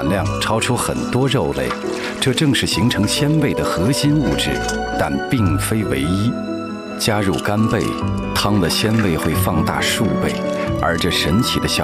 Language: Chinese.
含量超出很多肉类，这正是形成鲜味的核心物质，但并非唯一。加入干贝，汤的鲜味会放大数倍，而这神奇的效